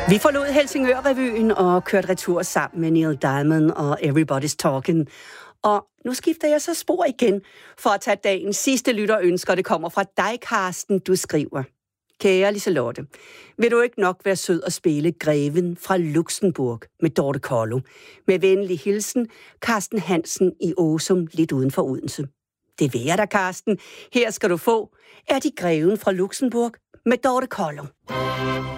Vi forlod Helsingør-revyen og kørte retur sammen med Neil Diamond og Everybody's Talking. Og nu skifter jeg så spor igen for at tage dagens sidste lytterønsker. Det kommer fra dig, Karsten, du skriver. Kære Liselotte, vil du ikke nok være sød at spille Greven fra Luxembourg med Dorte Kollo? Med venlig hilsen, Karsten Hansen i Åsum, lidt uden for Odense. Det vil jeg da, Karsten. Her skal du få. Er de Greven fra Luxembourg med Dorte Kollo?